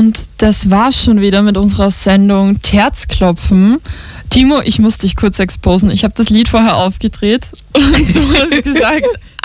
Und das war's schon wieder mit unserer Sendung Herzklopfen. Timo, ich muss dich kurz exposen. Ich habe das Lied vorher aufgedreht und du hast gesagt,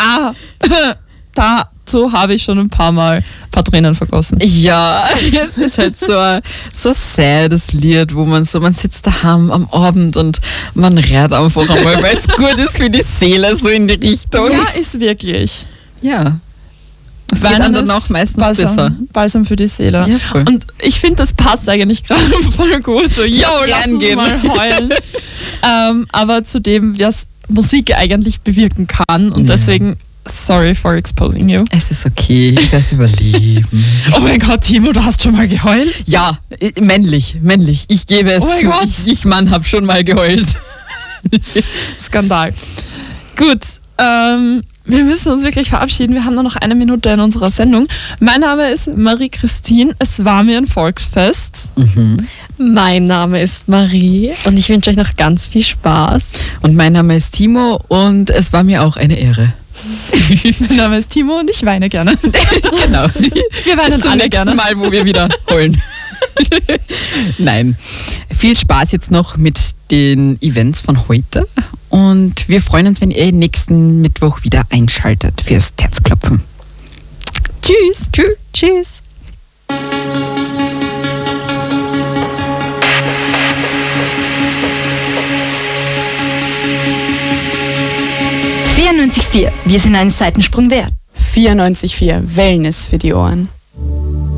dazu habe ich schon ein paar Tränen vergossen. Ja, es ist halt so ein saddes Lied, wo man sitzt daheim am Abend und man redet einfach einmal, weil es gut ist für die Seele, so in die Richtung. Ja, ist wirklich. Ja. Es geht dann danach meistens besser. Balsam für die Seele. Ja, voll. Und ich finde, das passt eigentlich gerade voll gut. So, lass uns mal heulen. Aber zu dem, was Musik eigentlich bewirken kann. Und deswegen, sorry for exposing you. Es ist okay, ich werde es überleben. Oh mein Gott, Timo, du hast schon mal geheult? Ja, männlich. Ich gebe es zu. Gott. Ich Mann, habe schon mal geheult. Skandal. Gut, wir müssen uns wirklich verabschieden. Wir haben nur noch 1 Minute in unserer Sendung. Mein Name ist Marie-Christine. Es war mir ein Volksfest. Mein Name ist Marie und ich wünsche euch noch ganz viel Spaß. Und mein Name ist Timo und es war mir auch eine Ehre. Mein Name ist Timo und ich weine gerne. Genau. Wir weinen Bis zum alle nächsten gerne. Mal, wo wir wieder heulen. Nein. Viel Spaß jetzt noch mit den Events von heute. Und wir freuen uns, wenn ihr nächsten Mittwoch wieder einschaltet fürs Herzklopfen. Tschüss. Tschüss. Wir sind einen Seitensprung wert. 94,4 Wellness für die Ohren.